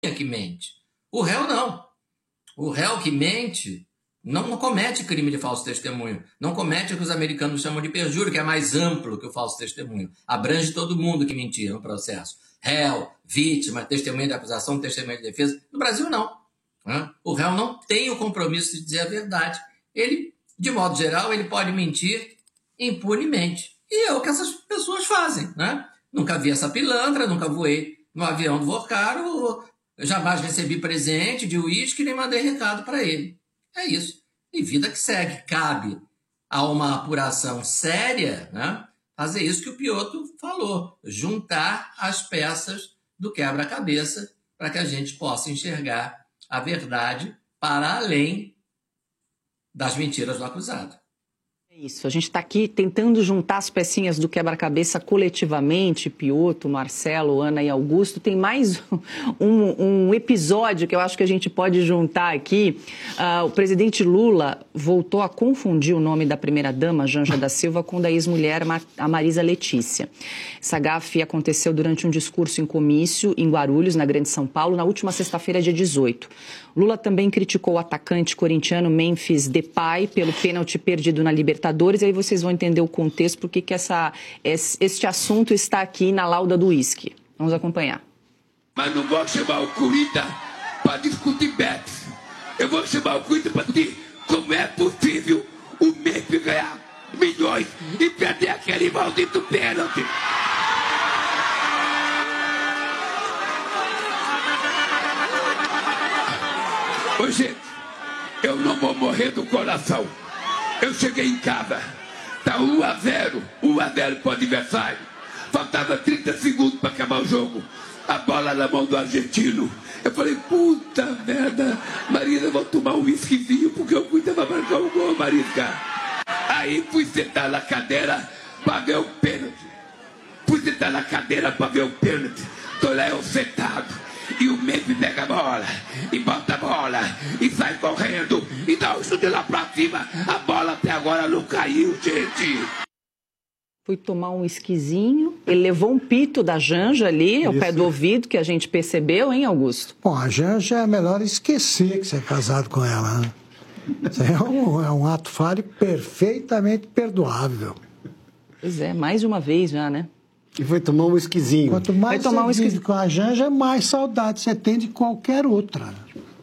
que mente. O réu não. O réu que mente não comete crime de falso testemunho. Não comete o que os americanos chamam de perjúrio, que é mais amplo que o falso testemunho. Abrange todo mundo que mentia no processo. Réu, vítima, testemunha de acusação, testemunha de defesa. No Brasil, não. O réu não tem o compromisso de dizer a verdade. Ele, de modo geral, ele pode mentir impunemente. E é o que essas pessoas fazem, né? Nunca vi essa pilantra, nunca voei no avião do Vorcaro, jamais recebi presente de uísque, nem mandei recado para ele. É isso. E vida que segue. Cabe a uma apuração séria, né, fazer isso que o Piotr falou, juntar as peças do quebra-cabeça para que a gente possa enxergar a verdade para além das mentiras do acusado. É isso, a gente está aqui tentando juntar as pecinhas do quebra-cabeça coletivamente, Piotr, Marcelo, Ana e Augusto. Tem mais um episódio que eu acho que a gente pode juntar aqui. O presidente Lula voltou a confundir o nome da primeira-dama, Janja da Silva, com da ex-mulher, a Marisa Letícia. Essa gafe aconteceu durante um discurso em comício em Guarulhos, na Grande São Paulo, na última sexta-feira, dia 18. Lula também criticou o atacante corintiano Memphis Depay pelo pênalti perdido na Libertadores. Aí vocês vão entender o contexto, porque que este assunto está aqui na lauda do uísque. Vamos acompanhar. Mas não vou chamar o Corinthians para discutir bets. Eu vou chamar o Corinthians para discutir como é possível o Memphis ganhar milhões e perder aquele maldito pênalti. Ô, gente, eu não vou morrer do coração. Eu cheguei em casa, tá 1-0 pro adversário. Faltava 30 segundos para acabar o jogo. A bola na mão do argentino. Eu falei, puta merda, Marisa, eu vou tomar um whiskyzinho porque eu fui pra marcar o gol, Marisa. Aí fui sentar na cadeira para ver o pênalti. Tô lá eu sentado. E o Memphis pega a bola, e bota a bola, e sai correndo, e dá um chute lá pra cima. A bola até agora não caiu, gente. Fui tomar um esquisinho, ele levou um pito da Janja ali, ao pé do ouvido, que a gente percebeu, hein, Augusto? Bom, a Janja é melhor esquecer que você é casado com ela, né? Isso é um ato falho perfeitamente perdoável. Pois é, mais uma vez já, né? E foi tomar um esquisinho. Quanto mais você vive com a Janja, mais saudade você tem de qualquer outra.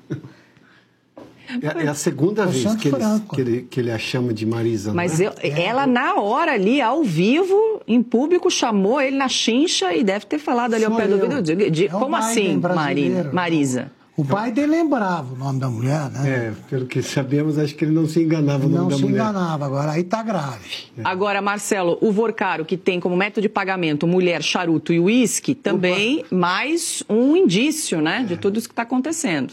É a segunda vez que ele a chama de Marisa. Mas ela, na hora ali, ao vivo, em público, chamou ele na chincha e deve ter falado ali ao pé do ouvido. Como assim, Marisa? O Biden lembrava o nome da mulher, né? É, pelo que sabemos, acho que ele não se enganava no nome da mulher. Não se enganava, agora aí tá grave. Agora, Marcelo, o Vorcaro, que tem como método de pagamento mulher, charuto e uísque, também mais um indício, né, de tudo isso que está acontecendo.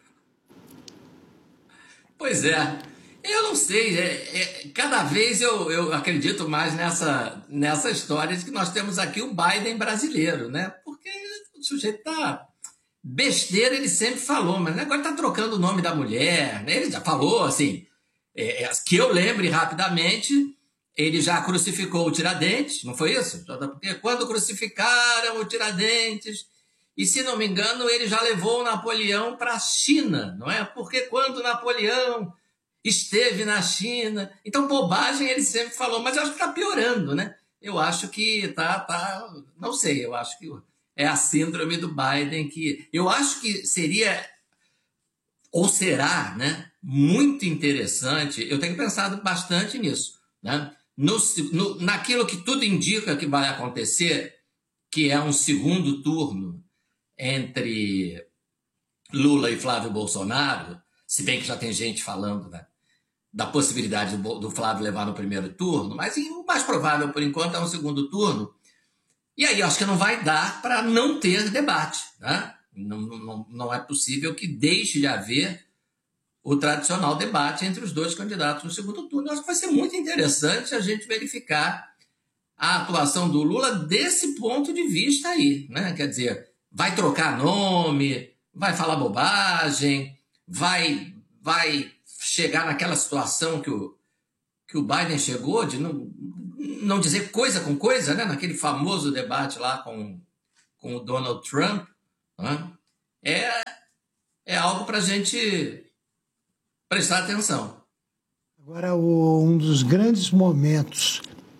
Pois é, eu não sei, cada vez eu acredito mais nessa história de que nós temos aqui o Biden brasileiro, né? Porque o sujeito tá... Besteira ele sempre falou, mas agora está trocando o nome da mulher, né? Ele já falou, assim, que eu lembre rapidamente, ele já crucificou o Tiradentes, não foi isso? Porque quando crucificaram o Tiradentes, e se não me engano, ele já levou o Napoleão para a China, não é? Porque quando Napoleão esteve na China... Então, bobagem ele sempre falou, mas eu acho que está piorando, né? Eu acho que não sei, eu acho que... É a síndrome do Biden que eu acho que seria, ou será, né, muito interessante. Eu tenho pensado bastante nisso, né? Naquilo que tudo indica que vai acontecer, que é um segundo turno entre Lula e Flávio Bolsonaro, se bem que já tem gente falando, né, da possibilidade do Flávio levar no primeiro turno, mas o mais provável, por enquanto, é um segundo turno. E aí, eu acho que não vai dar para não ter debate, né? Não é possível que deixe de haver o tradicional debate entre os dois candidatos no segundo turno. Eu acho que vai ser muito interessante a gente verificar a atuação do Lula desse ponto de vista aí, né? Quer dizer, vai trocar nome, vai falar bobagem, vai chegar naquela situação que o Biden chegou de não dizer coisa com coisa, né? Naquele famoso debate lá com o Donald Trump, né? é algo para a gente prestar atenção. Agora, um dos grandes momentos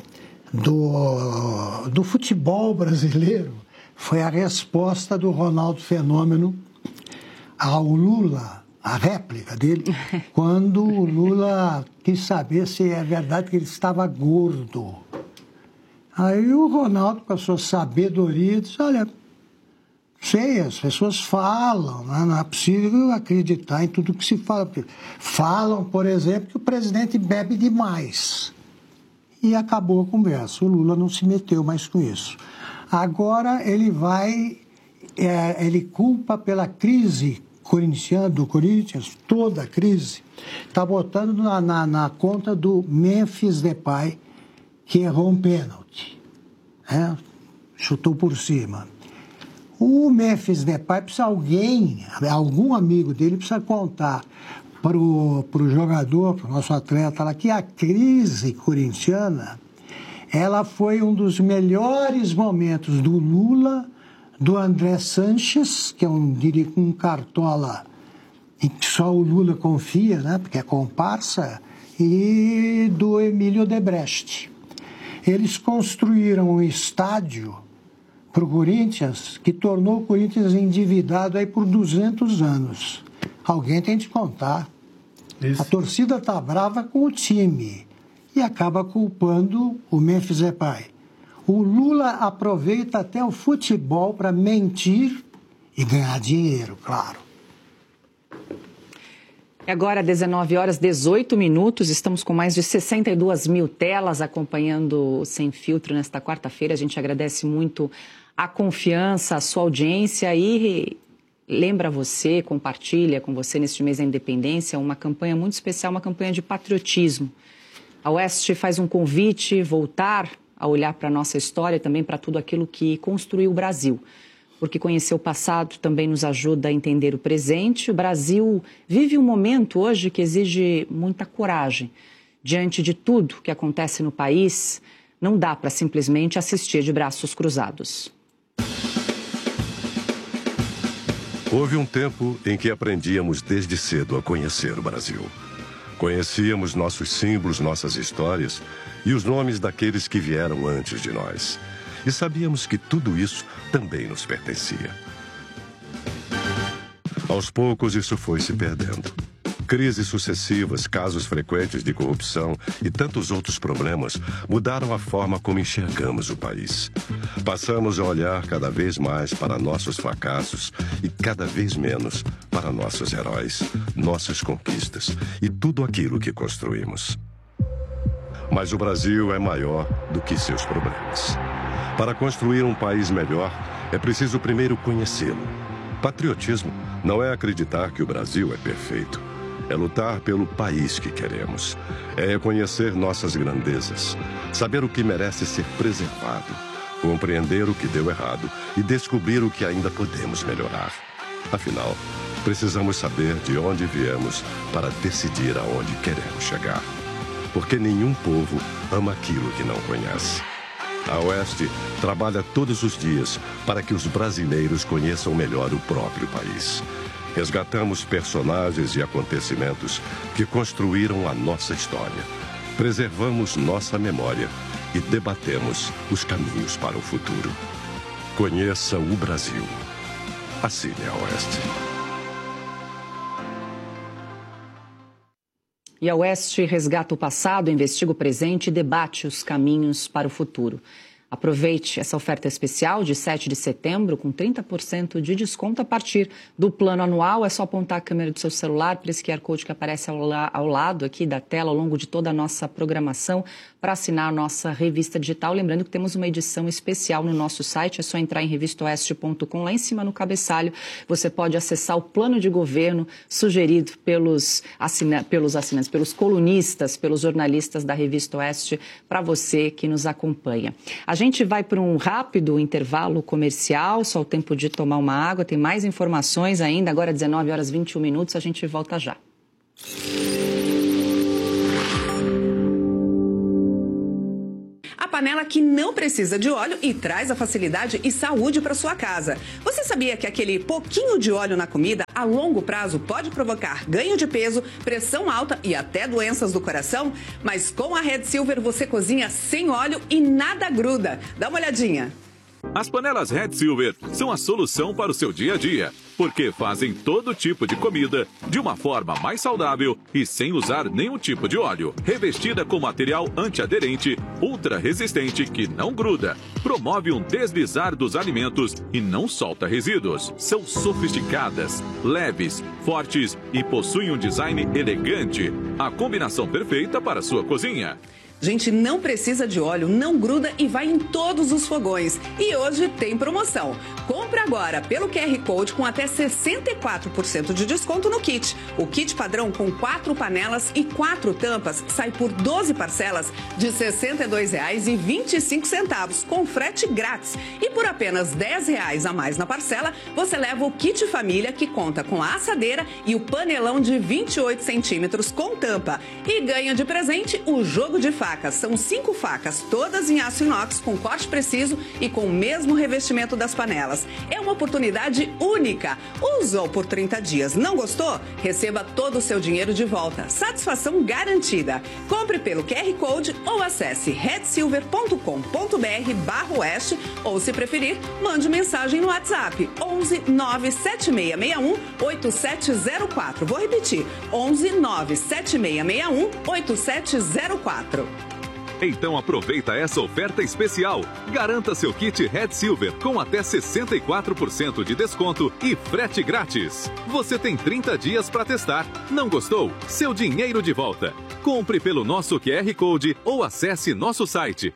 do futebol brasileiro foi a resposta do Ronaldo Fenômeno ao Lula, a réplica dele, quando o Lula quis saber se é verdade que ele estava gordo. Aí o Ronaldo, com a sua sabedoria, disse, olha, sei, as pessoas falam, né? Não é possível acreditar em tudo que se fala. Falam, por exemplo, que o presidente bebe demais. E acabou a conversa. O Lula não se meteu mais com isso. Agora ele ele culpa pela crise corintiana, do Corinthians, toda a crise, está botando na conta do Memphis Depay, que errou um pênalti, né? Chutou por cima. O Memphis Depay precisa algum amigo dele precisa contar para o jogador, para o nosso atleta lá, que a crise corintiana, ela foi um dos melhores momentos do Lula, do André Sanches, que é um cartola em que só o Lula confia, né, porque é comparsa, e do Emílio Odebrecht. Eles construíram um estádio para o Corinthians que tornou o Corinthians endividado aí por 200 anos. Alguém tem de contar. Isso. A torcida está brava com o time e acaba culpando o Memphis Depay. O Lula aproveita até o futebol para mentir e ganhar dinheiro, claro. Agora, 19h18, estamos com mais de 62 mil telas acompanhando o Sem Filtro nesta quarta-feira. A gente agradece muito a confiança, a sua audiência e lembra você, compartilha com você neste mês da Independência uma campanha muito especial, uma campanha de patriotismo. A Oeste faz um convite, voltar a olhar para a nossa história e também para tudo aquilo que construiu o Brasil. Porque conhecer o passado também nos ajuda a entender o presente. O Brasil vive um momento hoje que exige muita coragem. Diante de tudo que acontece no país, não dá para simplesmente assistir de braços cruzados. Houve um tempo em que aprendíamos desde cedo a conhecer o Brasil. Conhecíamos nossos símbolos, nossas histórias e os nomes daqueles que vieram antes de nós. E sabíamos que tudo isso também nos pertencia. Aos poucos, isso foi se perdendo. Crises sucessivas, casos frequentes de corrupção e tantos outros problemas mudaram a forma como enxergamos o país. Passamos a olhar cada vez mais para nossos fracassos e cada vez menos para nossos heróis, nossas conquistas e tudo aquilo que construímos. Mas o Brasil é maior do que seus problemas. Para construir um país melhor, é preciso primeiro conhecê-lo. Patriotismo não é acreditar que o Brasil é perfeito. É lutar pelo país que queremos. É reconhecer nossas grandezas, saber o que merece ser preservado, compreender o que deu errado e descobrir o que ainda podemos melhorar. Afinal, precisamos saber de onde viemos para decidir aonde queremos chegar. Porque nenhum povo ama aquilo que não conhece. A Oeste trabalha todos os dias para que os brasileiros conheçam melhor o próprio país. Resgatamos personagens e acontecimentos que construíram a nossa história. Preservamos nossa memória e debatemos os caminhos para o futuro. Conheça o Brasil. Assine a Oeste. E a Oeste resgata o passado, investiga o presente e debate os caminhos para o futuro. Aproveite essa oferta especial de 7 de setembro com 30% de desconto a partir do plano anual. É só apontar a câmera do seu celular para esse QR Code que aparece ao lado aqui da tela ao longo de toda a nossa programação para assinar a nossa revista digital. Lembrando que temos uma edição especial no nosso site, é só entrar em revistaoeste.com. Lá em cima no cabeçalho você pode acessar o plano de governo sugerido pelos assinantes, pelos colunistas, pelos jornalistas da Revista Oeste, para você que nos acompanha. A gente vai para um rápido intervalo comercial, só o tempo de tomar uma água, tem mais informações ainda, agora 19h21, a gente volta já. A panela que não precisa de óleo e traz a facilidade e saúde para sua casa. Você sabia que aquele pouquinho de óleo na comida, a longo prazo, pode provocar ganho de peso, pressão alta e até doenças do coração? Mas com a Red Silver você cozinha sem óleo e nada gruda. Dá uma olhadinha. As panelas Red Silver são a solução para o seu dia a dia, porque fazem todo tipo de comida de uma forma mais saudável e sem usar nenhum tipo de óleo. Revestida com material antiaderente, ultra resistente que não gruda, promove um deslizar dos alimentos e não solta resíduos. São sofisticadas, leves, fortes e possuem um design elegante. A combinação perfeita para a sua cozinha. Gente, não precisa de óleo, não gruda e vai em todos os fogões. E hoje tem promoção. Compre agora pelo QR Code com até 64% de desconto no kit. O kit padrão com 4 panelas e 4 tampas sai por 12 parcelas de R$ 62,25 com frete grátis. E por apenas R$ 10 a mais na parcela, você leva o kit família que conta com a assadeira e o panelão de 28 centímetros com tampa. E ganha de presente o jogo de facas. São 5 facas, todas em aço inox, com corte preciso e com o mesmo revestimento das panelas. É uma oportunidade única. Usou por 30 dias, não gostou? Receba todo o seu dinheiro de volta. Satisfação garantida. Compre pelo QR Code ou acesse redsilver.com.br/oeste ou, se preferir, mande mensagem no WhatsApp 11 97661 8704. Vou repetir, 11 97661 8704. Então aproveita essa oferta especial. Garanta seu kit Red Silver com até 64% de desconto e frete grátis. Você tem 30 dias para testar. Não gostou? Seu dinheiro de volta. Compre pelo nosso QR Code ou acesse nosso site.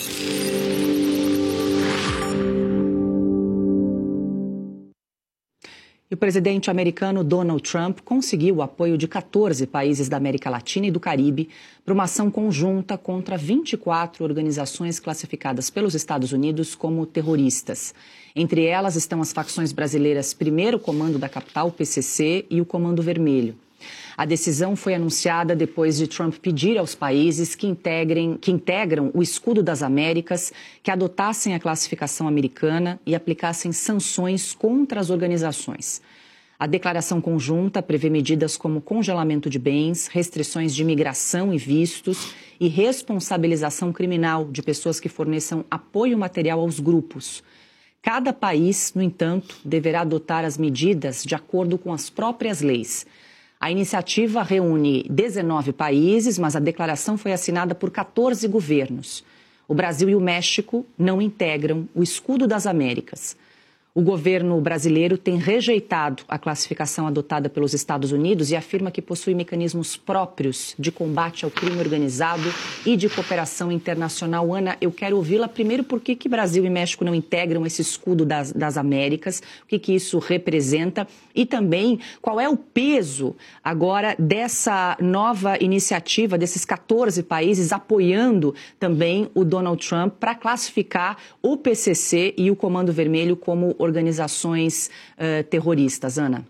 E o presidente americano Donald Trump conseguiu o apoio de 14 países da América Latina e do Caribe para uma ação conjunta contra 24 organizações classificadas pelos Estados Unidos como terroristas. Entre elas estão as facções brasileiras Primeiro Comando da Capital, PCC, e o Comando Vermelho. A decisão foi anunciada depois de Trump pedir aos países que integram o Escudo das Américas que adotassem a classificação americana e aplicassem sanções contra as organizações. A declaração conjunta prevê medidas como congelamento de bens, restrições de imigração e vistos e responsabilização criminal de pessoas que forneçam apoio material aos grupos. Cada país, no entanto, deverá adotar as medidas de acordo com as próprias leis. A iniciativa reúne 19 países, mas a declaração foi assinada por 14 governos. O Brasil e o México não integram o Escudo das Américas. O governo brasileiro tem rejeitado a classificação adotada pelos Estados Unidos e afirma que possui mecanismos próprios de combate ao crime organizado e de cooperação internacional. Ana, eu quero ouvi-la primeiro por que Brasil e México não integram esse escudo das Américas, o que isso representa e também qual é o peso agora dessa nova iniciativa, desses 14 países apoiando também o Donald Trump para classificar o PCC e o Comando Vermelho como organizações terroristas. Ana?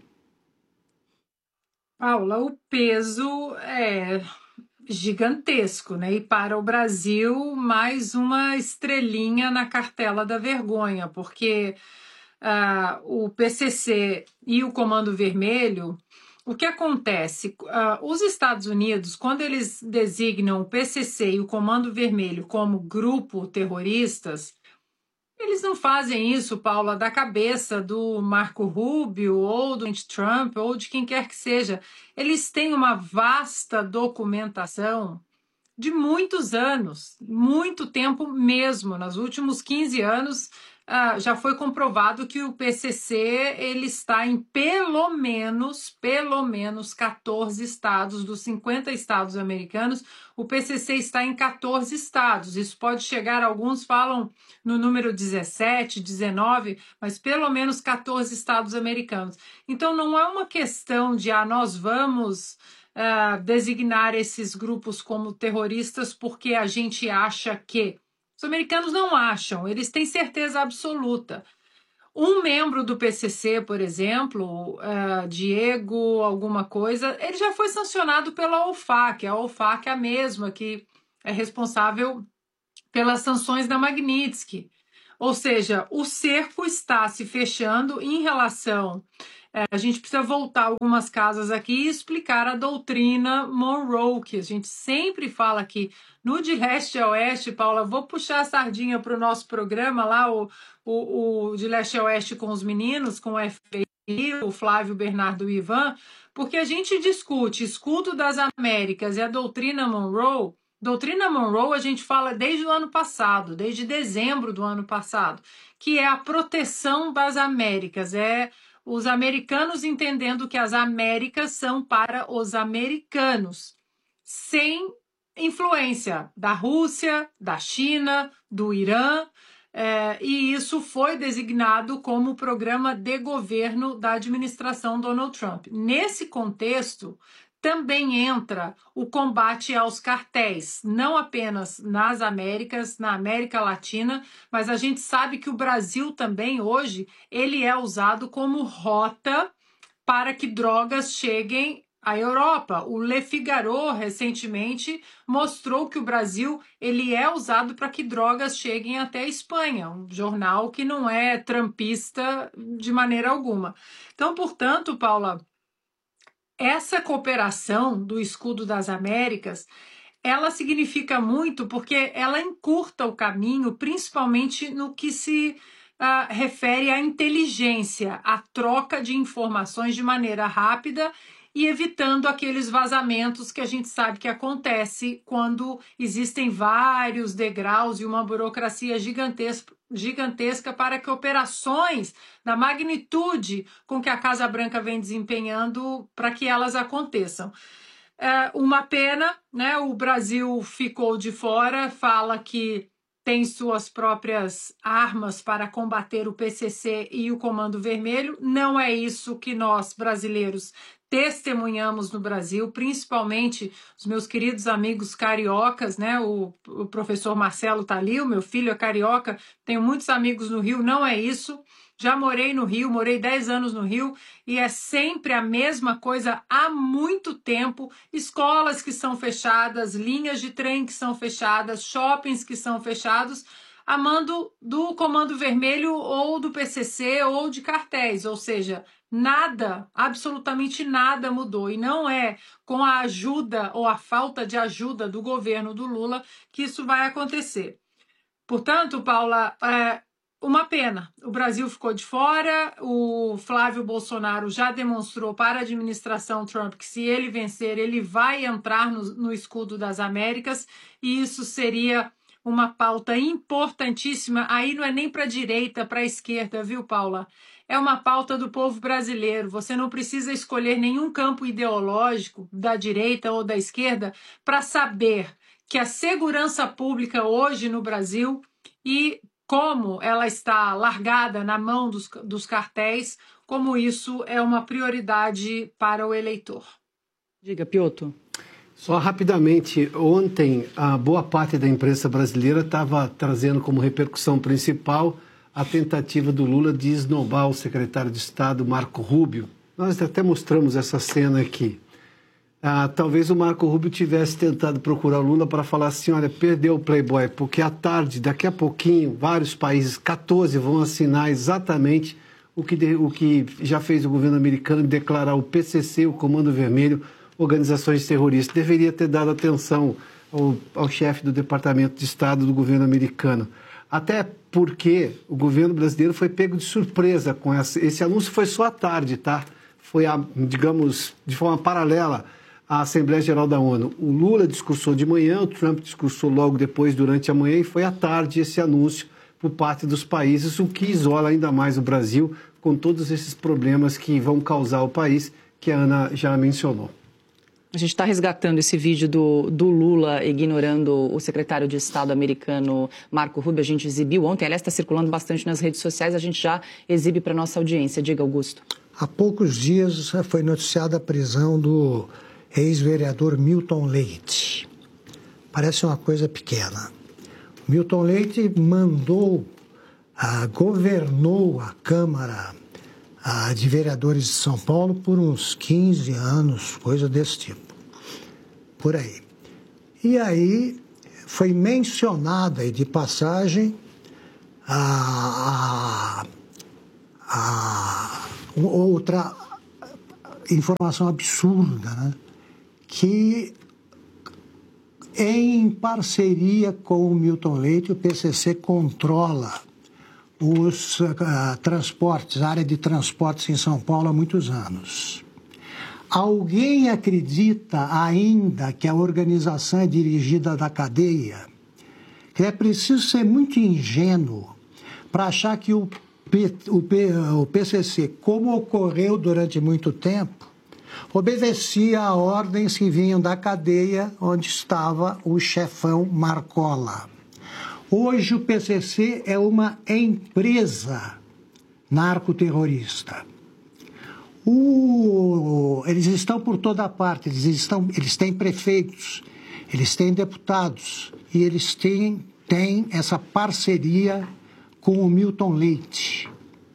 Paula, o peso é gigantesco, né? E para o Brasil, mais uma estrelinha na cartela da vergonha, porque o PCC e o Comando Vermelho, o que acontece? Os Estados Unidos, quando eles designam o PCC e o Comando Vermelho como grupo terroristas, eles não fazem isso, Paula, da cabeça do Marco Rubio ou do Trump ou de quem quer que seja. Eles têm uma vasta documentação de muitos anos, muito tempo mesmo. Nos últimos 15 anos já foi comprovado que o PCC ele está em pelo menos 14 estados dos 50 estados americanos. O PCC está em 14 estados. Isso pode chegar, alguns falam no número 17, 19, mas pelo menos 14 estados americanos. Então não é uma questão de nós vamos designar esses grupos como terroristas porque a gente acha que. Os americanos não acham, eles têm certeza absoluta. Um membro do PCC, por exemplo, Diego alguma coisa, ele já foi sancionado pela OFAC. A OFAC é a mesma que é responsável pelas sanções da Magnitsky. Ou seja, o cerco está se fechando em relação... a gente precisa voltar algumas casas aqui e explicar a doutrina Monroe, que a gente sempre fala aqui no De Leste a Oeste. Paula, vou puxar a sardinha para o nosso programa lá, o De Leste a Oeste com os meninos, com o FBI, o Flávio, Bernardo e Ivan, porque a gente discute escudo das Américas e a doutrina Monroe. Doutrina Monroe a gente fala desde o ano passado, desde dezembro do ano passado, que é a proteção das Américas, os americanos entendendo que as Américas são para os americanos, sem influência da Rússia, da China, do Irã, e isso foi designado como programa de governo da administração Donald Trump. Nesse contexto, também entra o combate aos cartéis, não apenas nas Américas, na América Latina, mas a gente sabe que o Brasil também hoje ele é usado como rota para que drogas cheguem à Europa. O Le Figaro recentemente mostrou que o Brasil ele é usado para que drogas cheguem até a Espanha, um jornal que não é trumpista de maneira alguma. Então, portanto, Paula, essa cooperação do Escudo das Américas, ela significa muito porque ela encurta o caminho, principalmente no que se refere à inteligência, à troca de informações de maneira rápida e evitando aqueles vazamentos que a gente sabe que acontece quando existem vários degraus e uma burocracia gigantesca para que operações da magnitude com que a Casa Branca vem desempenhando para que elas aconteçam. Uma pena, né? O Brasil ficou de fora, fala que tem suas próprias armas para combater o PCC e o Comando Vermelho. Não é isso que nós, brasileiros, testemunhamos no Brasil, principalmente os meus queridos amigos cariocas, né? O professor Marcelo tá ali, o meu filho é carioca, tenho muitos amigos no Rio, não é isso. Já morei no Rio, morei 10 anos no Rio e é sempre a mesma coisa há muito tempo. Escolas que são fechadas, linhas de trem que são fechadas, shoppings que são fechados, a mando do Comando Vermelho ou do PCC ou de cartéis, ou seja, nada, absolutamente nada mudou. E não é com a ajuda ou a falta de ajuda do governo do Lula que isso vai acontecer. Portanto, Paula, uma pena. O Brasil ficou de fora, o Flávio Bolsonaro já demonstrou para a administração Trump que se ele vencer, ele vai entrar no Escudo das Américas e isso seria uma pauta importantíssima. Aí não é nem para a direita, para a esquerda, viu, Paula? É uma pauta do povo brasileiro. Você não precisa escolher nenhum campo ideológico da direita ou da esquerda para saber que a segurança pública hoje no Brasil e como ela está largada na mão dos cartéis, como isso é uma prioridade para o eleitor. Diga, Piotr. Só rapidamente, ontem a boa parte da imprensa brasileira estava trazendo como repercussão principal a tentativa do Lula de esnobar o secretário de Estado, Marco Rubio. Nós até mostramos essa cena aqui. Talvez o Marco Rubio tivesse tentado procurar o Lula para falar assim, olha, perdeu o Playboy, porque à tarde, daqui a pouquinho, vários países, 14, vão assinar exatamente o que já fez o governo americano, declarar o PCC, o Comando Vermelho, organizações terroristas. Deveria ter dado atenção ao chefe do Departamento de Estado do governo americano. Até porque o governo brasileiro foi pego de surpresa com esse anúncio, foi só à tarde, tá? Foi, digamos, de forma paralela à Assembleia Geral da ONU. O Lula discursou de manhã, o Trump discursou logo depois, durante a manhã, e foi à tarde esse anúncio por parte dos países, o que isola ainda mais o Brasil com todos esses problemas que vão causar ao país, que a Ana já mencionou. A gente está resgatando esse vídeo do Lula ignorando o secretário de Estado americano Marco Rubio. A gente exibiu ontem, aliás, está circulando bastante nas redes sociais, a gente já exibe para a nossa audiência. Diga, Augusto. Há poucos dias foi noticiada a prisão do ex-vereador Milton Leite. Parece uma coisa pequena. Milton Leite governou a Câmara de Vereadores de São Paulo por uns 15 anos, coisa desse tipo, por aí. E aí foi mencionada aí de passagem outra informação absurda, né? Que em parceria com o Milton Leite, o PCC controla os transportes, a área de transportes em São Paulo há muitos anos. Alguém acredita ainda que a organização é dirigida da cadeia? Que é preciso ser muito ingênuo para achar que o PCC, como ocorreu durante muito tempo, obedecia a ordens que vinham da cadeia onde estava o chefão Marcola. Hoje o PCC é uma empresa narcoterrorista. Eles estão por toda parte, eles têm prefeitos, eles têm deputados e eles têm essa parceria com o Milton Leite.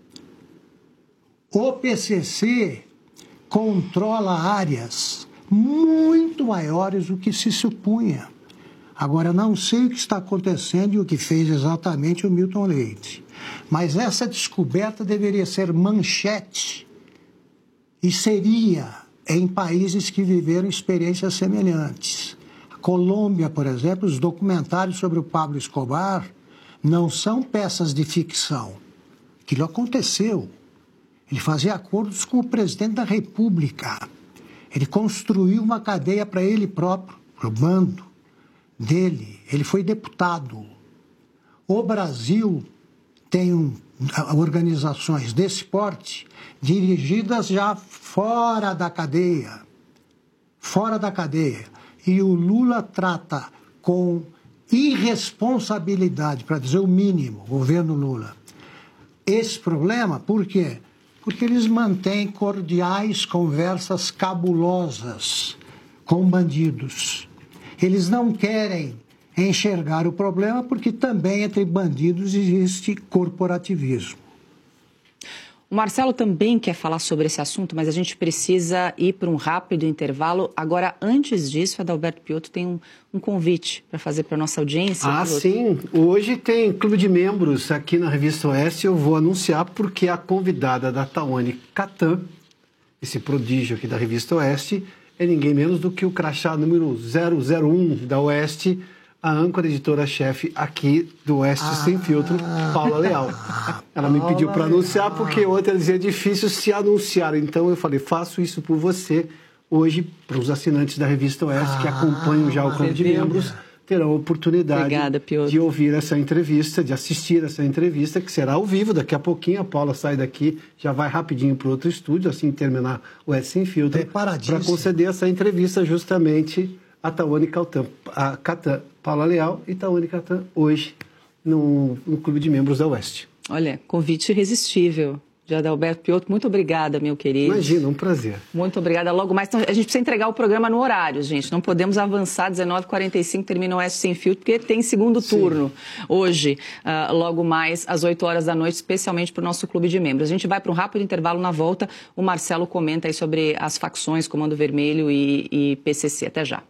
O PCC controla áreas muito maiores do que se supunha. Agora, não sei o que está acontecendo e o que fez exatamente o Milton Leite, mas essa descoberta deveria ser manchete e seria em países que viveram experiências semelhantes. A Colômbia, por exemplo, os documentários sobre o Pablo Escobar não são peças de ficção. Aquilo aconteceu. Ele fazia acordos com o presidente da República. Ele construiu uma cadeia para ele próprio, para o bando dele. Ele foi deputado. O Brasil tem organizações desse porte dirigidas já fora da cadeia. Fora da cadeia. E o Lula trata com irresponsabilidade, para dizer o mínimo, o governo Lula, esse problema. Por quê? Porque eles mantêm cordiais conversas cabulosas com bandidos. Eles não querem enxergar o problema porque também entre bandidos existe corporativismo. O Marcelo também quer falar sobre esse assunto, mas a gente precisa ir para um rápido intervalo. Agora, antes disso, Adalberto Piotto tem um convite para fazer para a nossa audiência. Piotto. Sim. Hoje tem clube de membros aqui na Revista Oeste. Eu vou anunciar porque a convidada da Tawane Catan, esse prodígio aqui da Revista Oeste, é ninguém menos do que o crachá número 001 da Oeste, a âncora editora-chefe aqui do Oeste Sem Filtro, Paula Leal. Ela me pediu para anunciar porque ontem ela dizia difícil se anunciar. Então eu falei, faço isso por você. Hoje, para os assinantes da Revista Oeste que acompanham já o clube de membros, terão a oportunidade de ouvir essa entrevista, de assistir essa entrevista, que será ao vivo. Daqui a pouquinho a Paula sai daqui, já vai rapidinho para outro estúdio, assim que terminar o Oeste Sem Filtro, para conceder essa entrevista justamente a Tawane Catan, Paula Leal e Tawane Catan, hoje no Clube de Membros da Oeste. Olha, convite irresistível de Adalberto Piotto. Muito obrigada, meu querido. Imagina, um prazer. Muito obrigada. Logo mais, então, a gente precisa entregar o programa no horário, gente. Não podemos avançar, 19h45 termina o Oeste Sem Filtro, porque tem segundo turno hoje, logo mais às 8 horas da noite, especialmente para o nosso Clube de Membros. A gente vai para um rápido intervalo. Na volta, o Marcelo comenta aí sobre as facções Comando Vermelho e PCC. Até já.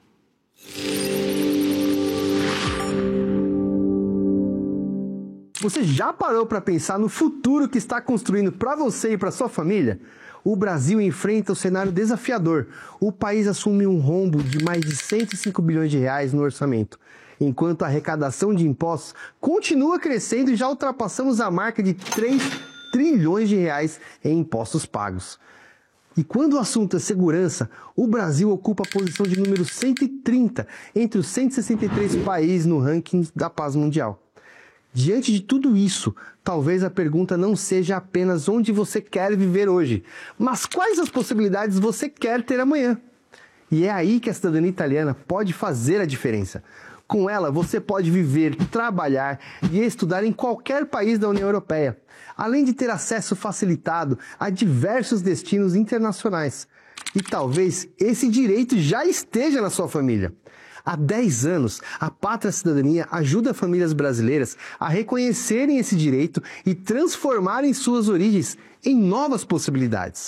Você já parou para pensar no futuro que está construindo para você e para sua família? O Brasil enfrenta um cenário desafiador. O país assume um rombo de mais de 105 bilhões de reais no orçamento, enquanto a arrecadação de impostos continua crescendo e já ultrapassamos a marca de 3 trilhões de reais em impostos pagos. E quando o assunto é segurança, o Brasil ocupa a posição de número 130 entre os 163 países no ranking da paz mundial. Diante de tudo isso, talvez a pergunta não seja apenas onde você quer viver hoje, mas quais as possibilidades você quer ter amanhã. E é aí que a cidadania italiana pode fazer a diferença. Com ela, você pode viver, trabalhar e estudar em qualquer país da União Europeia, além de ter acesso facilitado a diversos destinos internacionais. E talvez esse direito já esteja na sua família. Há 10 anos, a Pátria Cidadania ajuda famílias brasileiras a reconhecerem esse direito e transformarem suas origens em novas possibilidades.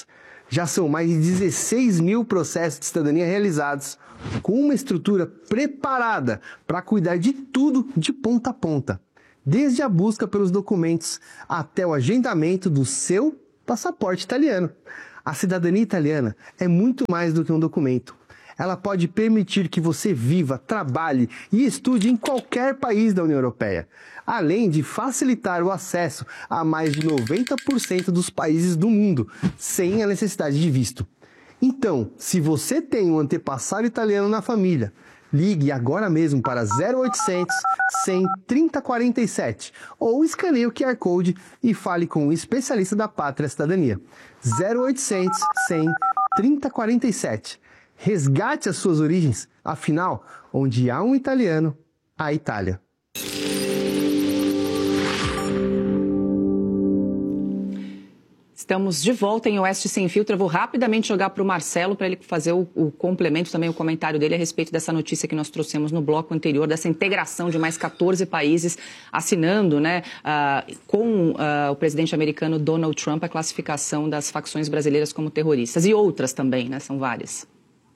Já são mais de 16 mil processos de cidadania realizados, com uma estrutura preparada para cuidar de tudo de ponta a ponta, desde a busca pelos documentos até o agendamento do seu passaporte italiano. A cidadania italiana é muito mais do que um documento. Ela pode permitir que você viva, trabalhe e estude em qualquer país da União Europeia, além de facilitar o acesso a mais de 90% dos países do mundo, sem a necessidade de visto. Então, se você tem um antepassado italiano na família, ligue agora mesmo para 0800 100 3047 ou escaneie o QR Code e fale com o especialista da Pátria Cidadania. 0800 100 3047. Resgate as suas origens, afinal, onde há um italiano, há Itália. Estamos de volta em Oeste Sem Filtro. Eu vou rapidamente jogar para o Marcelo para ele fazer o complemento, também o comentário dele a respeito dessa notícia que nós trouxemos no bloco anterior, dessa integração de mais 14 países assinando, né, com o presidente americano Donald Trump a classificação das facções brasileiras como terroristas. E outras também, né? São várias.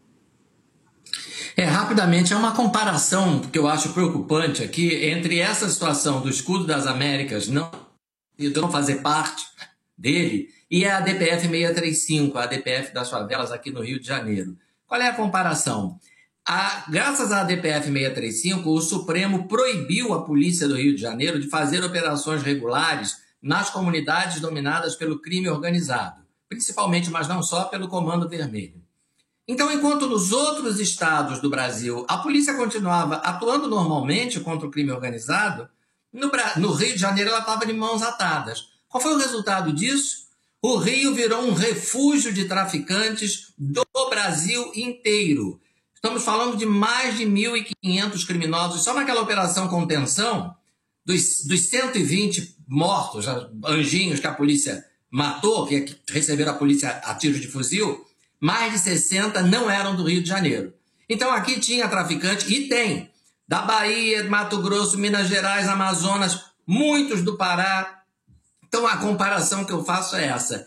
Rapidamente, é uma comparação que eu acho preocupante aqui entre essa situação do escudo das Américas não fazer parte dele e a ADPF 635, a ADPF das favelas aqui no Rio de Janeiro. Qual é a comparação? Graças à ADPF 635, o Supremo proibiu a polícia do Rio de Janeiro de fazer operações regulares nas comunidades dominadas pelo crime organizado, principalmente, mas não só, pelo Comando Vermelho. Então, enquanto nos outros estados do Brasil a polícia continuava atuando normalmente contra o crime organizado, no Rio de Janeiro ela estava de mãos atadas. Qual foi o resultado disso? O Rio virou um refúgio de traficantes do Brasil inteiro. Estamos falando de mais de 1.500 criminosos. Só naquela operação contenção, dos 120 mortos, anjinhos que a polícia matou, que receberam a polícia a tiros de fuzil, mais de 60 não eram do Rio de Janeiro. Então aqui tinha traficante, e tem, da Bahia, Mato Grosso, Minas Gerais, Amazonas, muitos do Pará. Então a comparação que eu faço é essa.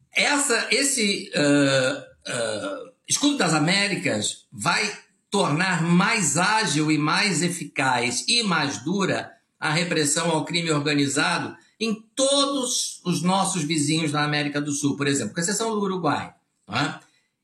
Esse escudo das Américas vai tornar mais ágil e mais eficaz e mais dura a repressão ao crime organizado em todos os nossos vizinhos da América do Sul, por exemplo, com exceção do Uruguai. Tá?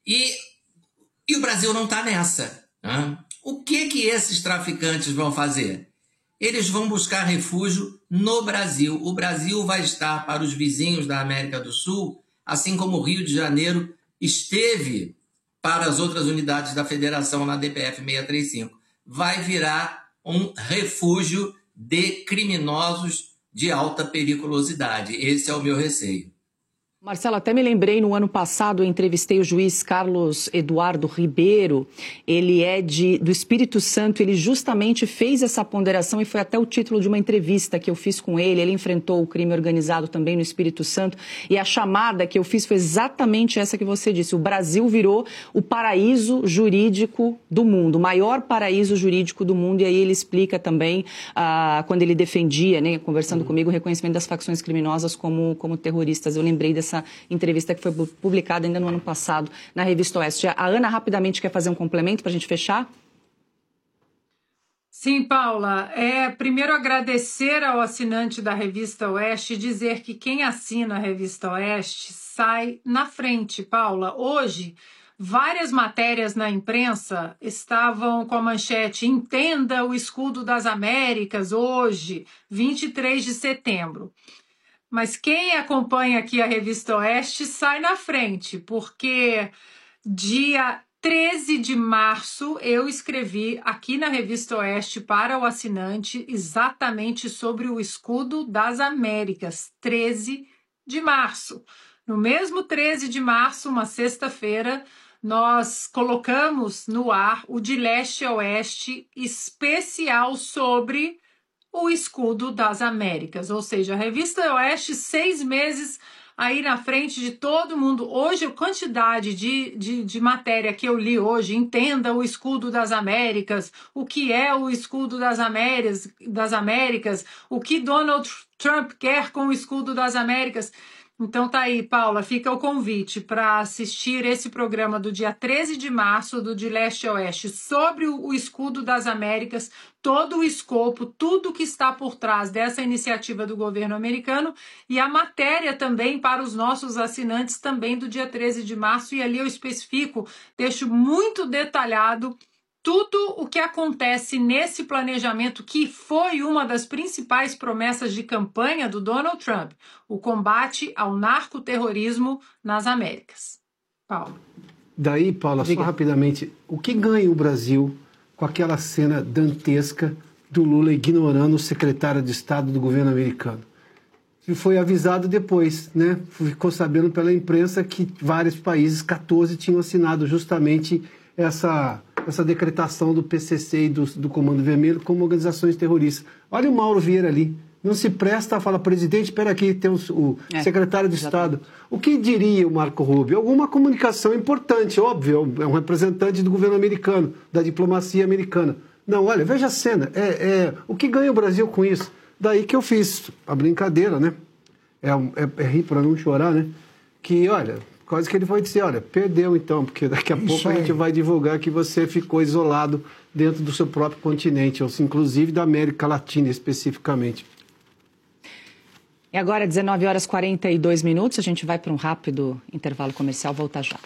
E o Brasil não está nessa. Tá? O que esses traficantes vão fazer? Eles vão buscar refúgio no Brasil. O Brasil vai estar para os vizinhos da América do Sul, assim como o Rio de Janeiro esteve para as outras unidades da Federação na DPF 635. Vai virar um refúgio de criminosos de alta periculosidade. Esse é o meu receio. Marcelo, até me lembrei, no ano passado eu entrevistei o juiz Carlos Eduardo Ribeiro, ele é do Espírito Santo, ele justamente fez essa ponderação e foi até o título de uma entrevista que eu fiz com ele enfrentou o crime organizado também no Espírito Santo e a chamada que eu fiz foi exatamente essa que você disse, o Brasil virou o paraíso jurídico do mundo, o maior paraíso jurídico do mundo, e aí ele explica também, quando ele defendia, né, conversando comigo, o reconhecimento das facções criminosas como terroristas. Eu lembrei dessa entrevista que foi publicada ainda no ano passado na Revista Oeste. A Ana rapidamente quer fazer um complemento para a gente fechar? Sim, Paula. Primeiro agradecer ao assinante da Revista Oeste e dizer que quem assina a Revista Oeste sai na frente, Paula. Hoje, várias matérias na imprensa estavam com a manchete "Entenda o escudo das Américas", hoje, 23 de setembro. Mas quem acompanha aqui a Revista Oeste sai na frente, porque dia 13 de março eu escrevi aqui na Revista Oeste para o assinante exatamente sobre o escudo das Américas. 13 de março. No mesmo 13 de março, uma sexta-feira, nós colocamos no ar o De Leste a Oeste especial sobre o escudo das Américas, ou seja, a Revista Oeste 6 meses aí na frente de todo mundo. Hoje, a quantidade de matéria que eu li hoje, entenda o escudo das Américas, o que é o escudo das Américas, o que Donald Trump quer com o escudo das Américas. Então tá aí, Paula, fica o convite para assistir esse programa do dia 13 de março, do De Leste a Oeste, sobre o Escudo das Américas, todo o escopo, tudo que está por trás dessa iniciativa do governo americano, e a matéria também para os nossos assinantes também do dia 13 de março, e ali eu especifico, deixo muito detalhado tudo o que acontece nesse planejamento, que foi uma das principais promessas de campanha do Donald Trump, o combate ao narcoterrorismo nas Américas. Paulo. Daí, Paula, Diga. só rapidamente, o que ganha o Brasil com aquela cena dantesca do Lula ignorando o secretário de Estado do governo americano? E foi avisado depois, né? Ficou sabendo pela imprensa que vários países, 14, tinham assinado justamente essa decretação do PCC e do Comando Vermelho como organizações terroristas. Olha o Mauro Vieira ali. Não se presta a falar, presidente, espera aqui, tem o secretário de Estado. O que diria o Marco Rubio? Alguma comunicação importante, óbvio, é um representante do governo americano, da diplomacia americana. Não, olha, veja a cena. O que ganha o Brasil com isso? Daí que eu fiz a brincadeira, né? É rir para não chorar, né? Que, olha, quase que ele vai dizer, olha, perdeu então, porque daqui a pouco a gente vai divulgar que você ficou isolado dentro do seu próprio continente, ou inclusive da América Latina especificamente. E agora, 19h42, a gente vai para um rápido intervalo comercial, volta já.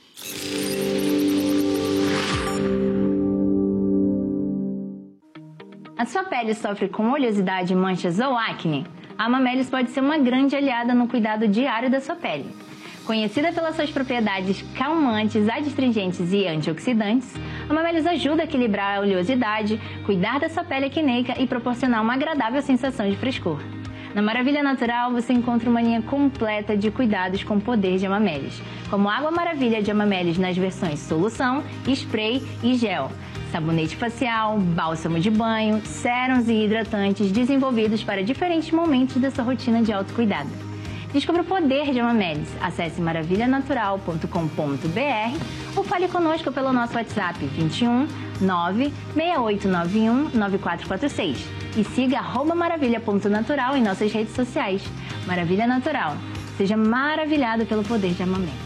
A sua pele sofre com oleosidade, manchas ou acne? A Amamelis pode ser uma grande aliada no cuidado diário da sua pele. Conhecida pelas suas propriedades calmantes, adstringentes e antioxidantes, a Amamelis ajuda a equilibrar a oleosidade, cuidar da sua pele acneica e proporcionar uma agradável sensação de frescor. Na Maravilha Natural, você encontra uma linha completa de cuidados com o poder de Amamelis, como Água Maravilha de Amamelis nas versões solução, spray e gel, sabonete facial, bálsamo de banho, sérums e hidratantes desenvolvidos para diferentes momentos da sua rotina de autocuidado. Descubra o poder de Amamelis. Acesse maravilhanatural.com.br ou fale conosco pelo nosso WhatsApp 21 96891 9446 e siga @maravilha.natural em nossas redes sociais. Maravilha Natural. Seja maravilhado pelo poder de Amamelis.